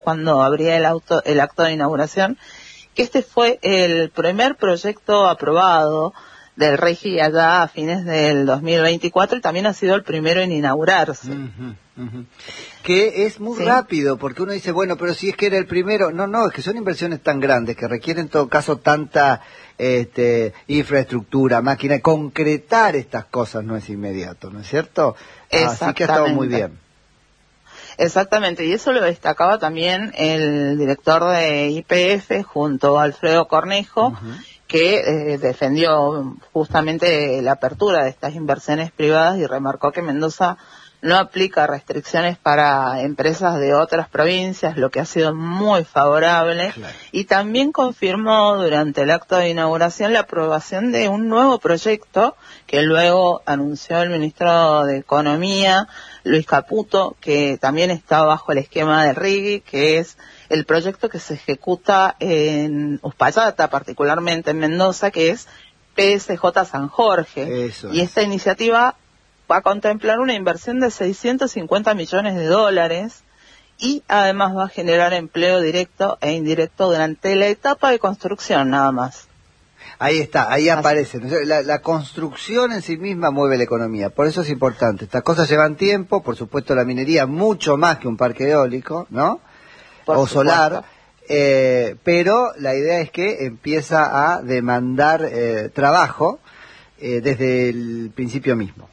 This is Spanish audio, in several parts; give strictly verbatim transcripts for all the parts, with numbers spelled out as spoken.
cuando habría el, auto, el acto de inauguración, que este fue el primer proyecto aprobado del REGI allá a fines del dos mil veinticuatro y también ha sido el primero en inaugurarse. Uh-huh, uh-huh. Que es muy ¿Sí? rápido, porque uno dice, bueno, pero si es que era el primero, no, no, es que son inversiones tan grandes que requieren en todo caso tanta este, infraestructura, máquina, concretar estas cosas no es inmediato, ¿no es cierto? Así que ha estado muy bien. Exactamente, y eso lo destacaba también el director de Y P F junto a Alfredo Cornejo, uh-huh. que eh, defendió justamente la apertura de estas inversiones privadas y remarcó que Mendoza no aplica restricciones para empresas de otras provincias, lo que ha sido muy favorable, claro. Y también confirmó durante el acto de inauguración la aprobación de un nuevo proyecto que luego anunció el ministro de Economía, Luis Caputo, que también está bajo el esquema del RIGI, que es el proyecto que se ejecuta en Uspallata, particularmente en Mendoza, que es P S J San Jorge. Eso es. Y esta iniciativa va a contemplar una inversión de seiscientos cincuenta millones de dólares y además va a generar empleo directo e indirecto durante la etapa de construcción nada más. Ahí está, ahí aparece. La, la construcción en sí misma mueve la economía, por eso es importante. Estas cosas llevan tiempo, por supuesto la minería mucho más que un parque eólico, ¿no? Por o supuesto. solar, eh, pero la idea es que empieza a demandar eh, trabajo eh, desde el principio mismo.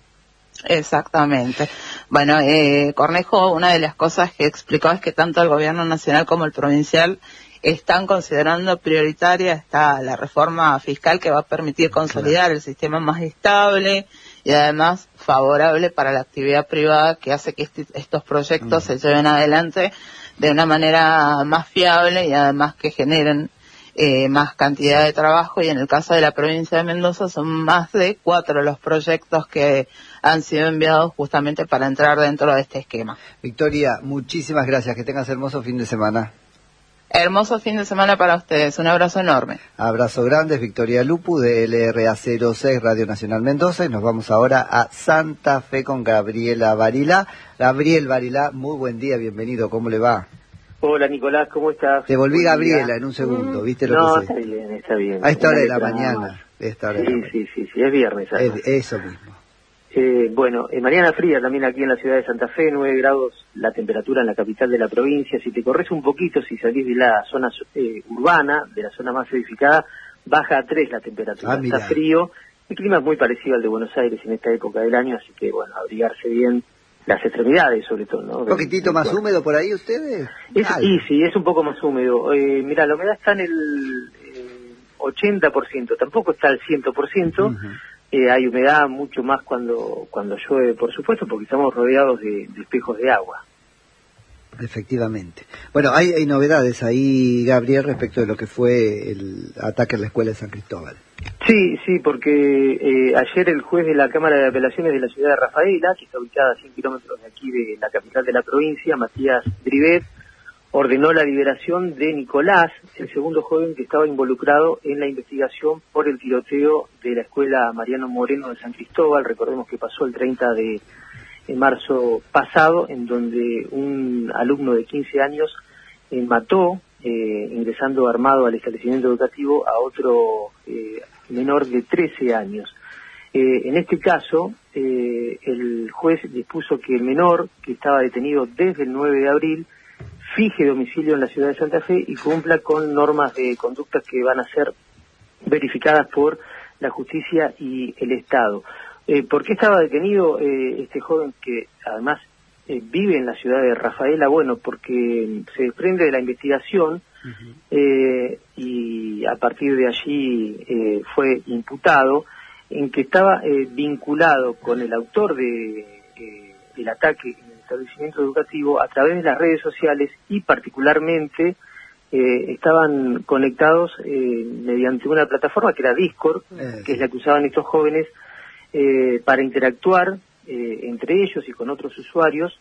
Exactamente. Bueno, eh, Cornejo, una de las cosas que explicó es que tanto el gobierno nacional como el provincial están considerando prioritaria está la reforma fiscal que va a permitir consolidar claro. el sistema más estable y además favorable para la actividad privada que hace que este, estos proyectos mm. se lleven adelante de una manera más fiable y además que generen eh, más cantidad de trabajo, y en el caso de la provincia de Mendoza son más de cuatro los proyectos que han sido enviados justamente para entrar dentro de este esquema. Victoria, muchísimas gracias, que tengas hermoso fin de semana. Hermoso fin de semana para ustedes, un abrazo enorme. Abrazo grande, Victoria Lupu de L R A cero seis Radio Nacional Mendoza, y nos vamos ahora a Santa Fe con Gabriela Barilá. Gabriel Barilá, muy buen día, bienvenido, ¿cómo le va? Hola Nicolás, ¿cómo estás? Te volví Gabriela en un segundo, ¿viste lo no, que sé? No, está bien, está bien. A esta hora de la mañana. Esta hora sí, de la sí, sí, sí, es viernes. Es, eso mismo. Eh, bueno, eh, mañana fría también aquí en la ciudad de Santa Fe, nueve grados la temperatura en la capital de la provincia. Si te corres un poquito, si salís de la zona eh, urbana, de la zona más edificada, baja a tres la temperatura. Ah, está frío, el clima es muy parecido al de Buenos Aires en esta época del año, así que bueno, abrigarse bien, las extremidades sobre todo, ¿no? ¿Un poquitito más bueno. húmedo por ahí ustedes? Es, y sí, es un poco más húmedo. Eh, mira, la humedad está en el eh, ochenta por ciento, tampoco está al cien por ciento. Uh-huh. Eh, hay humedad mucho más cuando cuando llueve, por supuesto, porque estamos rodeados de, de espejos de agua. Efectivamente. Bueno, hay, hay novedades ahí, Gabriel, respecto de lo que fue el ataque a la escuela de San Cristóbal. Sí, sí, porque eh, ayer el juez de la Cámara de Apelaciones de la ciudad de Rafaela, que está ubicada a cien kilómetros de aquí de la capital de la provincia, Matías Drivet, ordenó la liberación de Nicolás, el segundo joven que estaba involucrado en la investigación por el tiroteo de la escuela Mariano Moreno de San Cristóbal. Recordemos que pasó el treinta de marzo pasado, en donde un alumno de quince años eh, mató, eh, ingresando armado al establecimiento educativo, a otro eh, menor de trece años. Eh, en este caso, eh, el juez dispuso que el menor, que estaba detenido desde el nueve de abril, fije domicilio en la ciudad de Santa Fe y cumpla con normas de conducta que van a ser verificadas por la justicia y el Estado. Eh, ¿Por qué estaba detenido eh, este joven que además eh, vive en la ciudad de Rafaela? Bueno, porque se desprende de la investigación uh-huh. eh, y a partir de allí eh, fue imputado en que estaba eh, vinculado con el autor de, eh, del ataque en el establecimiento educativo a través de las redes sociales, y particularmente eh, estaban conectados eh, mediante una plataforma que era Discord, eh, que es la que usaban estos jóvenes eh, para interactuar eh, entre ellos y con otros usuarios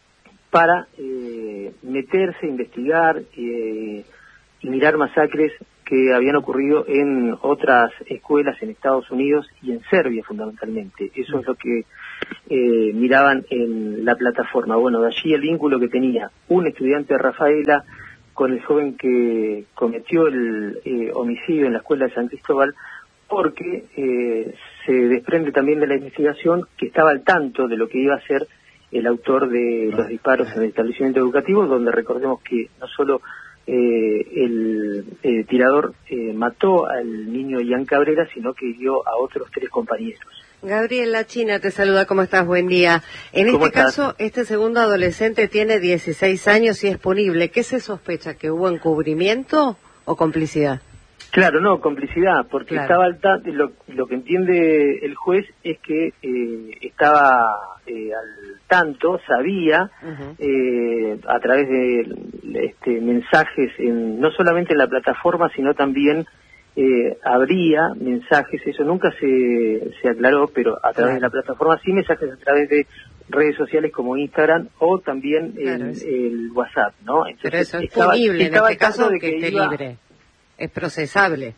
para eh, meterse, investigar eh, y mirar masacres que habían ocurrido en otras escuelas en Estados Unidos y en Serbia fundamentalmente. Eso es lo que eh, miraban en la plataforma. Bueno, de allí el vínculo que tenía un estudiante de Rafaela con el joven que cometió el eh, homicidio en la escuela de San Cristóbal, porque eh, se desprende también de la investigación que estaba al tanto de lo que iba a ser el autor de los disparos en el establecimiento educativo, donde recordemos que no solo eh, el, el tirador eh, mató al niño Ian Cabrera, sino que hirió a otros tres compañeros. Gabriel, la China te saluda, ¿cómo estás? Buen día. En este estás? caso, este segundo adolescente tiene dieciséis años y es punible. ¿Qué se sospecha? ¿Que hubo encubrimiento o complicidad? Claro, no, complicidad, porque claro. estaba al tanto, lo, lo que entiende el juez es que eh, estaba eh, al tanto, sabía, uh-huh. eh, a través de este, mensajes, en, no solamente en la plataforma, sino también eh, habría mensajes, eso nunca se, se aclaró, pero a través claro. de la plataforma, sí mensajes a través de redes sociales como Instagram o también claro, el, el WhatsApp, ¿no? Entonces, pero eso es estaba, punible estaba en este caso de que, que esté iba, libre. Es procesable.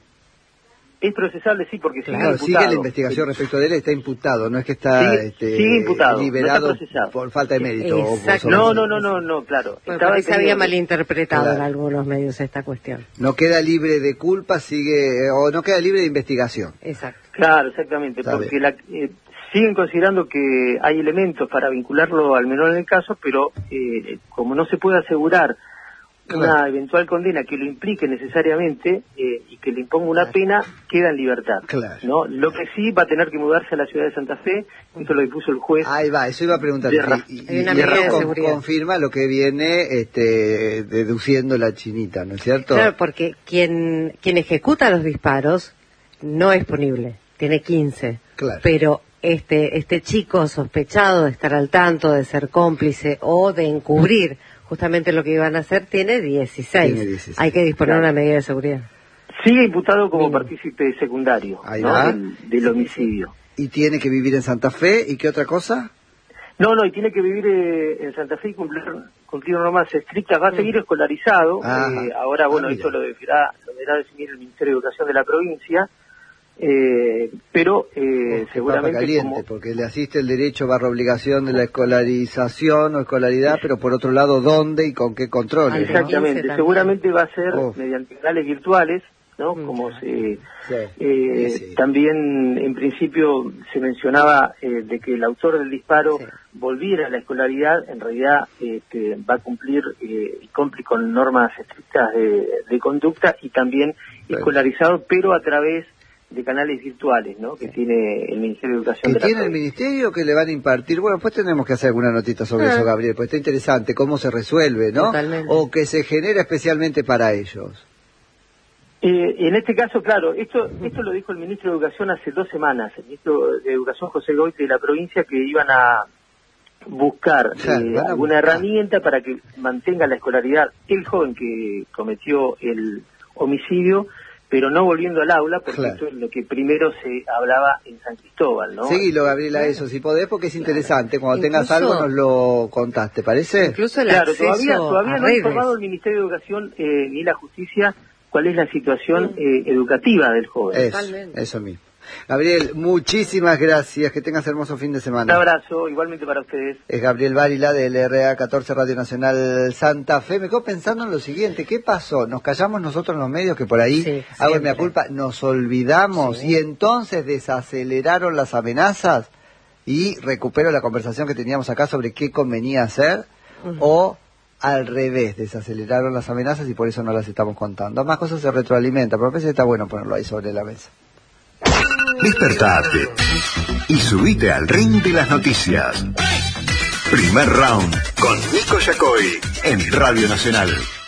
Es procesable, sí, porque sigue claro, imputado. Sigue la investigación respecto de él, está imputado, no es que está sigue, este, sigue imputado, liberado no está por falta de mérito. Exacto. O no, no, no, no, no, claro. Bueno, estaba se había malinterpretado claro. en algunos medios esta cuestión. No queda libre de culpa, sigue o no queda libre de investigación. Exacto. Claro, exactamente, Está porque la, eh, siguen considerando que hay elementos para vincularlo al menor en el caso, pero eh, como no se puede asegurar una claro. eventual condena que lo implique necesariamente eh, y que le imponga una claro. pena, queda en libertad. Claro. ¿No? Lo que sí va a tener que mudarse a la ciudad de Santa Fe, esto lo dispuso el juez. Ahí va, eso iba a preguntar. Y, y, y con, confirma lo que viene este, deduciendo la Chinita, ¿no es cierto? Claro, porque quien, quien ejecuta los disparos no es punible, tiene quince. Claro. Pero este, este chico sospechado de estar al tanto, de ser cómplice o de encubrir justamente lo que iban a hacer, tiene dieciséis. Tiene dieciséis. Hay que disponer claro. una medida de seguridad. Sigue imputado como partícipe secundario ¿no? del, del homicidio. ¿Y tiene que vivir en Santa Fe? ¿Y qué otra cosa? No, no, y tiene que vivir eh, en Santa Fe y cumplir, cumplir normas estrictas. Va a seguir escolarizado. Eh, ahora, bueno, ah, esto lo deberá, lo deberá definir el Ministerio de Educación de la provincia. Eh, pero eh, oh, seguramente caliente, como... porque le asiste el derecho barra obligación de la escolarización o escolaridad, pero por otro lado, ¿dónde y con qué controles? Exactamente, ¿no? Seguramente va a ser oh. mediante canales virtuales, ¿no? Mm. Como se... Sí. Eh, sí, sí. También, en principio, se mencionaba eh, de que el autor del disparo sí. volviera a la escolaridad, en realidad eh, que va a cumplir eh, y cumple con normas estrictas de, de conducta y también bueno. escolarizado, pero a través de canales virtuales, ¿no? Que sí. tiene el Ministerio de Educación. ¿Que de la tiene el Ministerio que le van a impartir? Bueno, pues tenemos que hacer alguna notita sobre ah. eso, Gabriel, pues está interesante cómo se resuelve, ¿no? Totalmente. O que se genera especialmente para ellos. Eh, en este caso, claro, esto esto lo dijo el Ministro de Educación hace dos semanas, el Ministro de Educación, José Goite, de la provincia, que iban a buscar claro, eh, alguna buscar. herramienta para que mantenga la escolaridad el joven que cometió el homicidio, pero no volviendo al aula, porque claro. esto es lo que primero se hablaba en San Cristóbal, ¿no? Seguilo, Gabriela, eso, si podés, porque es interesante. Cuando incluso, tengas algo nos lo contás, ¿te parece? Incluso el claro, acceso todavía, todavía no ha redes. informado el Ministerio de Educación eh, ni la Justicia cuál es la situación eh, educativa del joven. Eso, eso mismo. Gabriel, muchísimas gracias, que tengas hermoso fin de semana. Un abrazo, igualmente para ustedes. Es Gabriel Varila del R A catorce Radio Nacional Santa Fe. Me quedo pensando en lo siguiente, ¿qué pasó? Nos callamos nosotros en los medios que por ahí, sí, hago mi culpa, nos olvidamos sí. y entonces desaceleraron las amenazas y recupero la conversación que teníamos acá sobre qué convenía hacer uh-huh. o al revés, desaceleraron las amenazas y por eso no las estamos contando. Más cosas se retroalimentan, pero a veces está bueno ponerlo ahí sobre la mesa. Despertate y subite al ring de las noticias. Primer round con Nico Yacoy en Radio Nacional.